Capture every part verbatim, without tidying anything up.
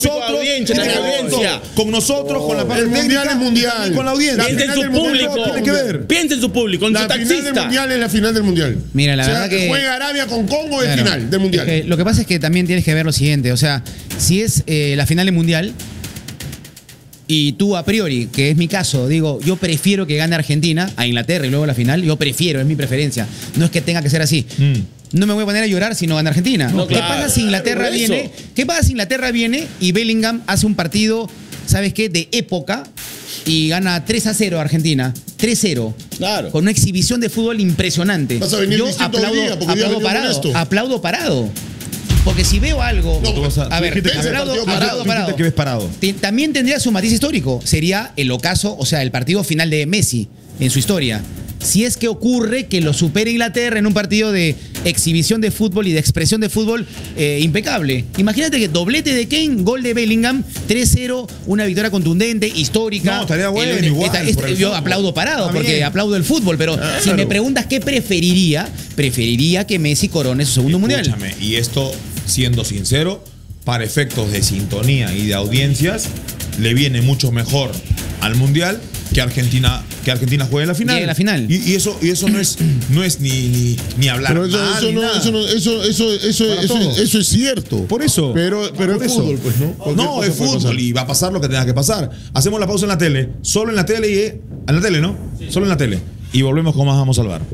Nosotros, audiencia, tiene que ver audiencia. con, con nosotros, oh, con la parte el mundial es mundial. Con la audiencia. Piensa en su público. Tiene que ver. Piensa en su público, en la su final taxista. del mundial es la final del mundial. Mira, la o sea, verdad que juega Arabia con Congo de claro, final del mundial. Es que lo que pasa es que también tienes que ver lo siguiente, o sea, si es eh, la final del mundial y tú a priori, que es mi caso, digo, yo prefiero que gane Argentina a Inglaterra y luego la final, yo prefiero, es mi preferencia. No es que tenga que ser así. Mm. No me voy a poner a llorar si no gana Argentina. No, ¿Qué claro, pasa si Inglaterra claro, viene? ¿Qué pasa si Inglaterra viene y Bellingham hace un partido, ¿sabes qué? De época y gana tres a cero a Argentina? tres cero. Claro. Con una exhibición de fútbol impresionante. Vas a venir yo distinto aplaudo, hoy día, porque hoy aplaudo has venido parado. molesto. Aplaudo parado. Porque si veo algo. No, Tú vas a- a tú ver, dijiste que aplaudo, ves aplaudo parado. parado. Dijiste que ves parado. Te- También tendría su matiz histórico. Sería el ocaso, o sea, el partido final de Messi en su historia. Si es que ocurre que lo supere Inglaterra en un partido de exhibición de fútbol y de expresión de fútbol eh, impecable. Imagínate que doblete de Kane, gol de Bellingham, tres cero, una victoria contundente, histórica. No, estaría bueno, El- igual, esta- este- por el yo fútbol. aplaudo parado Está porque bien. aplaudo el fútbol, pero Claro. si me preguntas qué preferiría, preferiría que Messi corone su segundo mundial. Escúchame, y esto, siendo sincero, para efectos de sintonía y de audiencias, le viene mucho mejor al mundial que Argentina que Argentina juegue en la final. Llegue a la final. Y, y eso y eso no es no es ni ni, ni hablar Pero eso, mal, eso ni no, nada. eso, no, eso, eso, eso, Para eso, todos. eso es cierto. Por eso. Pero, pero Por es eso. fútbol, pues, ¿no? Cualquier No, cosa es puede fútbol pasar. y va a pasar lo que tenga que pasar. Hacemos la pausa en la tele, solo en la tele y eh, en la tele, ¿no? Sí. Solo en la tele. Y volvemos con más Vamos a Salvar.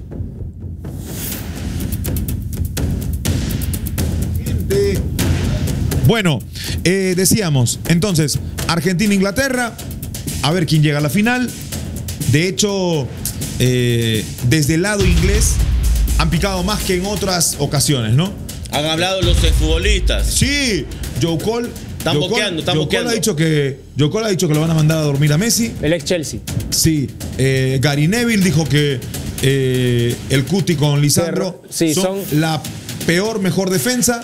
Bueno, eh, decíamos, entonces, Argentina-Inglaterra, a ver quién llega a la final. De hecho, eh, desde el lado inglés han picado más que en otras ocasiones, ¿no? Han hablado los futbolistas. Sí, Joe Cole. Están Joe boqueando, Cole- están Joe boqueando. Cole ha dicho que Joe Cole ha dicho que lo van a mandar a dormir a Messi. El ex Chelsea. Sí, eh, Gary Neville dijo que eh, el Cuti con Lisandro Sí, son, son- la peor, mejor defensa.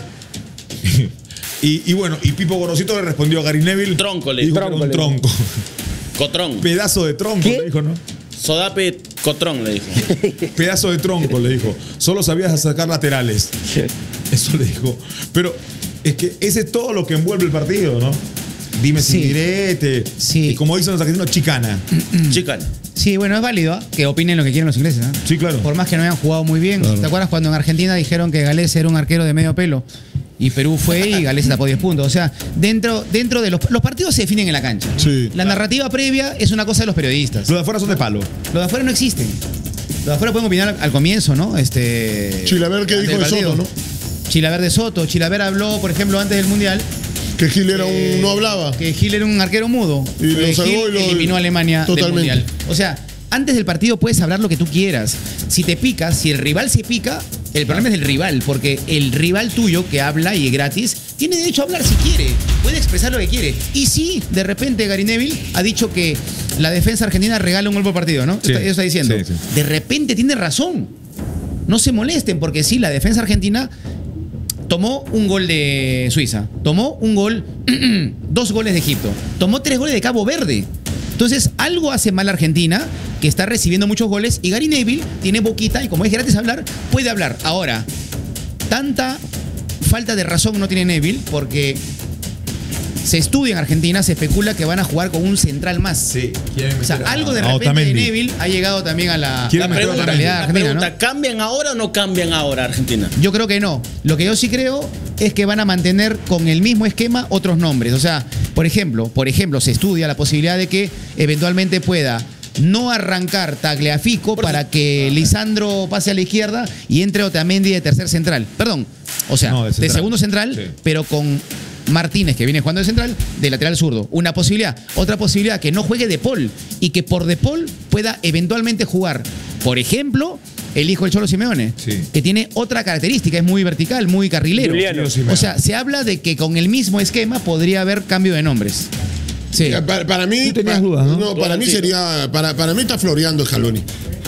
y, y bueno, y Pipo Gorosito le respondió a Gary Neville. Tronco, le dijo dijo. que era un Tronco, le tronco. Cotrón. Pedazo de tronco, ¿Qué? le dijo, ¿no? Sodape Cotrón, le dijo. Pedazo de tronco, le dijo. Solo sabías sacar laterales. Eso le dijo. Pero es que ese es todo lo que envuelve el partido, ¿no? Dime si Sí. direte. Sí. Y como dicen los argentinos, chicana. Chicana. Sí, bueno, es válido ¿eh? que opinen lo que quieren los ingleses. ¿eh? Sí, claro. Por más que no hayan jugado muy bien. Claro. ¿Te acuerdas cuando en Argentina dijeron que Gales era un arquero de medio pelo? Y Perú fue y Gales tapó diez puntos. O sea, dentro, dentro de los, los partidos se definen en la cancha. Sí. La narrativa previa es una cosa de los periodistas. Los de afuera son de palo. Los de afuera no existen. Los de afuera pueden opinar al, al comienzo, ¿no? Este, Chilaver, ¿qué antes dijo del de partido. Soto, no? Chilaver de Soto. Chilaver habló, por ejemplo, antes del Mundial, Que Gil era un, eh, no hablaba. que Gil era un arquero mudo. Y lo Eh, salvó Gil y lo- eliminó a Alemania Totalmente. del Mundial. O sea, antes del partido puedes hablar lo que tú quieras. Si te picas, si el rival se pica, el problema es del rival, porque el rival tuyo que habla y es gratis, tiene derecho a hablar si quiere, puede expresar lo que quiere. Y sí, de repente Gary Neville ha dicho que la defensa argentina regala un gol por partido, ¿no? Sí. Está- Eso está diciendo. Sí, sí. De repente tiene razón. No se molesten, porque sí, la defensa argentina tomó un gol de Suiza, tomó un gol, dos goles de Egipto, tomó tres goles de Cabo Verde. Entonces, algo hace mal Argentina, que está recibiendo muchos goles, y Gary Neville tiene boquita, y como es gratis hablar, puede hablar. Ahora, tanta falta de razón no tiene Neville, porque se estudia en Argentina, se especula que van a jugar con un central más. Sí, quieren O sea, meter a- algo de a repente de Otamendi. Neville ha llegado también a la, Quieren la meter a pregunta, Otamendi. realidad La argentina, ¿no? pregunta, ¿cambian ahora o no cambian ahora Argentina? Yo creo que no. Lo que yo sí creo es que van a mantener con el mismo esquema otros nombres. O sea, por ejemplo, por ejemplo, se estudia la posibilidad de que eventualmente pueda no arrancar Tagliafico para que Lisandro pase a la izquierda y entre Otamendi de tercer central. Perdón. O sea, No, de de, central. segundo central, Sí. pero con Martínez, que viene jugando de central, de lateral zurdo. Una posibilidad. Otra posibilidad, que no juegue De Paul y que por De Paul pueda eventualmente jugar, por ejemplo, el hijo del Cholo Simeone, Sí. que tiene otra característica, es muy vertical, muy carrilero. Juliano. O sea, se habla de que con el mismo esquema podría haber cambio de nombres. Sí. Ya, Para, para mí, Tú tenías pa- dudas, ¿no? para mí Sí. sería, para, para mí está floreando Scaloni.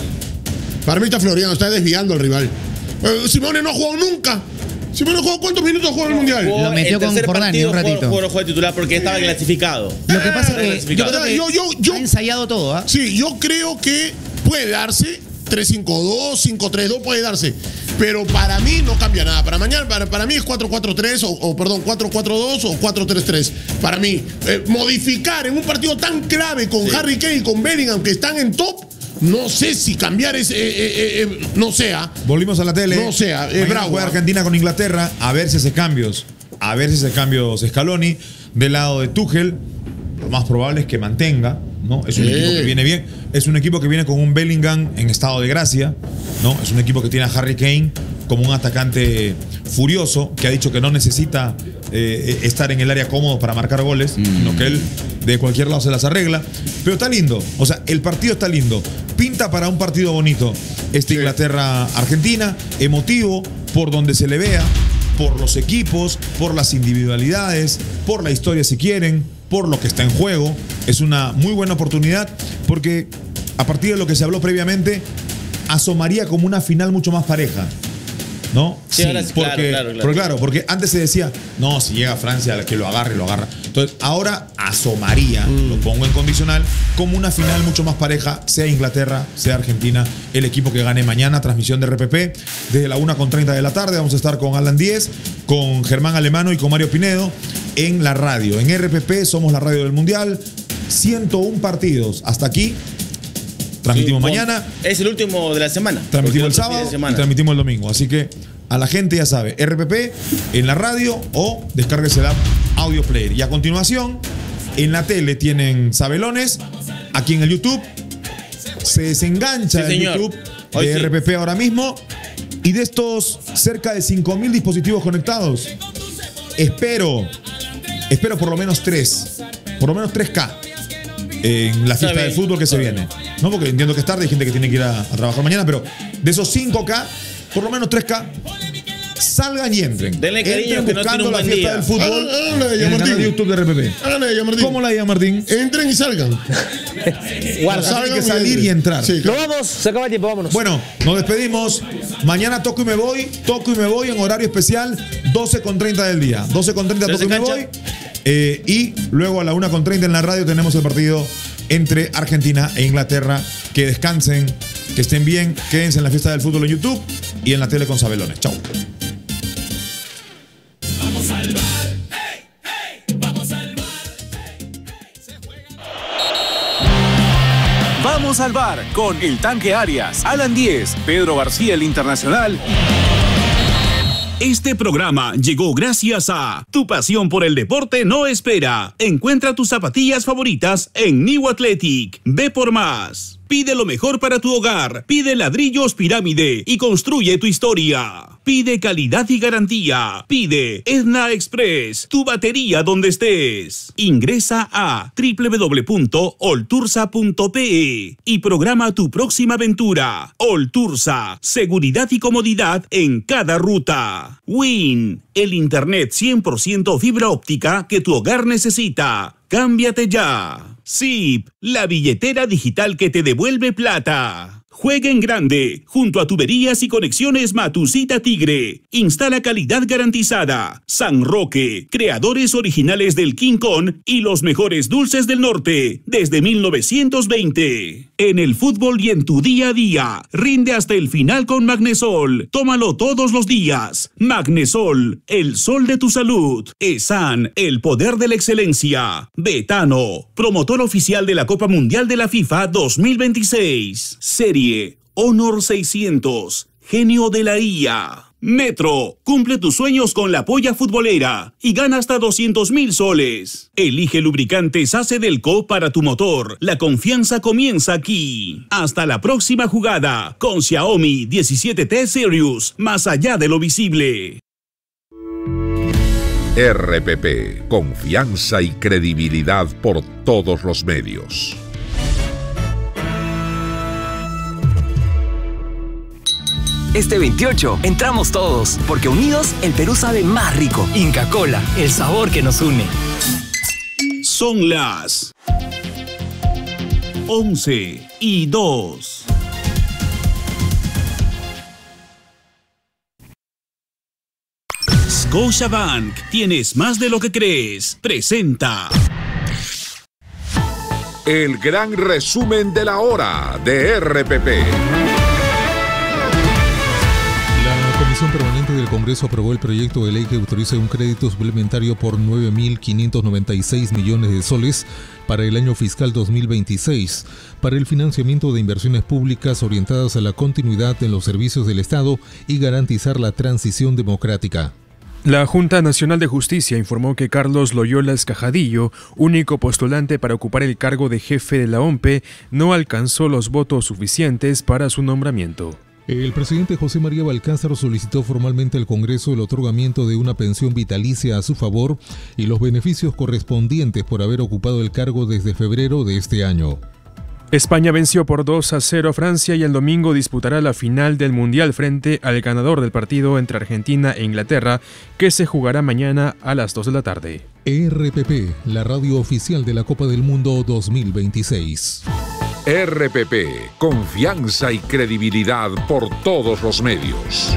Para mí está floreando, está desviando al rival. Eh, Simone no ha jugado nunca. Simone no ha jugado, ¿cuántos minutos jugó en el Mundial? Lo metió El con tercer Jordania partido un ratito. Jugó, jugó, jugó de titular porque estaba clasificado. Lo que pasa Eh, es que yo creo que yo- yo- yo- ha ensayado todo, ¿ah? Sí, yo creo que puede darse tres cinco dos, cinco tres dos puede darse. Pero para mí no cambia nada. Para mañana, para, para mí es cuatro cuatro tres o, o perdón, cuatro cuatro dos o cuatro tres tres. Para mí, eh, modificar en un partido tan clave con sí. Harry Kane y con Bellingham que están en top, no sé si cambiar es, eh, eh, eh, no sea. Volvimos a la tele. No sea, es bravo. Juega Argentina con Inglaterra, a ver si hace cambios. A ver si hace cambios Scaloni. Del lado de Tuchel, lo más probable es que mantenga, ¿no? Es un sí. equipo que viene bien. Es un equipo que viene con un Bellingham en estado de gracia, ¿no? Es un equipo que tiene a Harry Kane como un atacante furioso, que ha dicho que no necesita eh, estar en el área cómodo para marcar goles, mm. sino que él de cualquier lado se las arregla. Pero está lindo, o sea, el partido está lindo. Pinta para un partido bonito. Este sí. Inglaterra-Argentina, emotivo, por donde se le vea, por los equipos, por las individualidades, por la historia si quieren, por lo que está en juego. Es una muy buena oportunidad porque a partir de lo que se habló previamente, asomaría como una final mucho más pareja, ¿no? Sí, sí, porque, claro, claro, claro. Porque, claro, porque antes se decía, no, si llega a Francia, que lo agarre, lo agarra. Entonces, ahora asomaría, mm. lo pongo en condicional, como una final mucho más pareja, sea Inglaterra, sea Argentina, el equipo que gane mañana, transmisión de R P P, desde la una con treinta de la tarde, vamos a estar con Alan Díez, con Germán Alemano y con Mario Pinedo, en la radio. En R P P somos la radio del Mundial, ciento uno partidos, hasta aquí. Transmitimos sí, mañana. Es el último de la semana. Transmitimos el sábado y transmitimos el domingo. Así que a la gente ya sabe, R P P en la radio o descárguese la Audio Player. Y a continuación, en la tele tienen Sabelones. Aquí en el YouTube se desengancha sí, el señor. YouTube de Hoy R P P sí. ahora mismo. Y de estos cerca de cinco mil dispositivos conectados, espero, espero por lo menos tres. Por lo menos tres K. En la fiesta del fútbol que se viene. No, porque entiendo que es tarde, hay gente que tiene que ir a, a trabajar mañana, pero de esos cinco K, por lo menos tres K, salgan y entren. Denle cariño, entren que buscando no la fiesta día. del fútbol ah, ah, en el canal de YouTube de R P P. Ah, ¿Cómo la diga Martín? Entren y salgan. Bueno, salgan que salir y entrar. Sí, claro. Nos vamos, se acaba el tiempo, vámonos. Bueno, nos despedimos. Mañana toco y me voy, toco y me voy en horario especial, doce con treinta del día. doce con treinta toco y me voy. Eh, y luego a la una con treinta en la radio tenemos el partido entre Argentina e Inglaterra. Que descansen, que estén bien, quédense en la fiesta del fútbol en YouTube y en la tele con Sabelones. Chau. Vamos al bar, hey, hey, vamos al bar, hey, hey, se juega. Vamos al bar con El Tanque Arias, Alan Díez, Pedro García el Internacional. Este programa llegó gracias a Tu pasión por el deporte no espera. Encuentra tus zapatillas favoritas en New Athletic. Ve por más. Pide lo mejor para tu hogar. Pide ladrillos Pirámide y construye tu historia. Pide calidad y garantía. Pide Edna Express, tu batería donde estés. Ingresa a doble u doble u doble u punto oltursa punto pe e y programa tu próxima aventura. Oltursa, seguridad y comodidad en cada ruta. Win, el internet cien por ciento fibra óptica que tu hogar necesita. Cámbiate ya. Zip, la billetera digital que te devuelve plata. Juega en grande, junto a tuberías y conexiones Matusita Tigre. Instala calidad garantizada. San Roque, creadores originales del King Kong y los mejores dulces del norte, desde mil novecientos veinte. En el fútbol y en tu día a día, rinde hasta el final con Magnesol. Tómalo todos los días. Magnesol, el sol de tu salud. Esan, el poder de la excelencia. Betano, promotor oficial de la Copa Mundial de la FIFA dos mil veintiséis. Serie Honor seiscientos, genio de la I A. Metro, cumple tus sueños con la polla futbolera y gana hasta doscientos mil soles. Elige lubricantes A C Delco para tu motor. La confianza comienza aquí. Hasta la próxima jugada con Xiaomi diecisiete T Series, más allá de lo visible. R P P, confianza y credibilidad por todos los medios. Este veintiocho entramos todos, porque unidos el Perú sabe más rico. Inca Kola, el sabor que nos une. Son las once y dos. Scotiabank, tienes más de lo que crees. Presenta el gran resumen de la hora de R P P. La Comisión Permanente del Congreso aprobó el proyecto de ley que autoriza un crédito suplementario por nueve mil quinientos noventa y seis millones de soles para el año fiscal dos mil veintiséis, para el financiamiento de inversiones públicas orientadas a la continuidad en los servicios del Estado y garantizar la transición democrática. La Junta Nacional de Justicia informó que Carlos Loyola Escajadillo, único postulante para ocupar el cargo de jefe de la O M P E, no alcanzó los votos suficientes para su nombramiento. El presidente José María Balcázar solicitó formalmente al Congreso el otorgamiento de una pensión vitalicia a su favor y los beneficios correspondientes por haber ocupado el cargo desde febrero de este año. España venció por dos a cero a Francia y el domingo disputará la final del Mundial frente al ganador del partido entre Argentina e Inglaterra, que se jugará mañana a las dos de la tarde. R P P, la radio oficial de la Copa del Mundo dos mil veintiséis. R P P, confianza y credibilidad por todos los medios.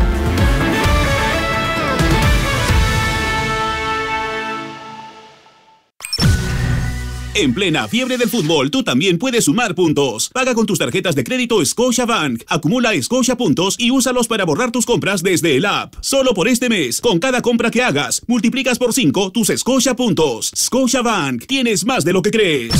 En plena fiebre del fútbol, tú también puedes sumar puntos. Paga con tus tarjetas de crédito Scotiabank, acumula Scotia puntos y úsalos para borrar tus compras desde el app. Solo por este mes, con cada compra que hagas, multiplicas por cinco tus Scotia puntos. Scotiabank, tienes más de lo que crees.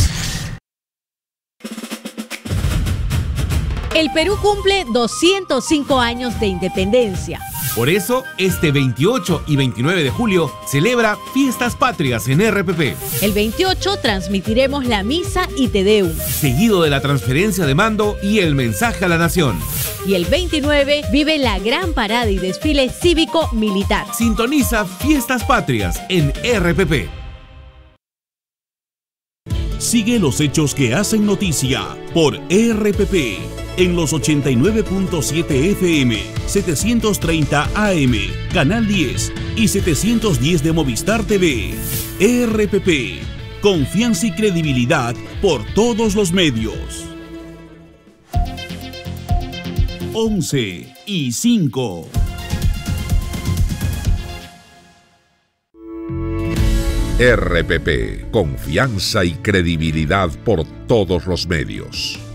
El Perú cumple doscientos cinco años de independencia. Por eso, este veintiocho y veintinueve de julio celebra Fiestas Patrias en R P P. El veintiocho transmitiremos la misa y Te Deum, seguido de la transferencia de mando y el mensaje a la nación. Y el veintinueve vive la gran parada y desfile cívico-militar. Sintoniza Fiestas Patrias en R P P. Sigue los hechos que hacen noticia por R P P en los ochenta y nueve punto siete F M, setecientos treinta A M, Canal diez y setecientos diez de Movistar T V. R P P, confianza y credibilidad por todos los medios. once y cinco. R P P, confianza y credibilidad por todos los medios.